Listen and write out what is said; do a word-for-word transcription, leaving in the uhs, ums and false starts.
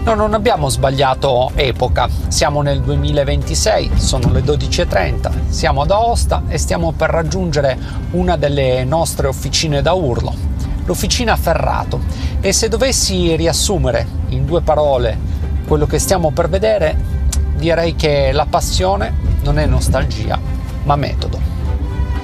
No, non abbiamo sbagliato epoca, siamo nel duemilaventisei, sono le dodici e trenta, siamo ad Aosta e stiamo per raggiungere una delle nostre officine da urlo, l'officina Ferrato. E se dovessi riassumere in due parole quello che stiamo per vedere, direi che la passione non è nostalgia, ma metodo.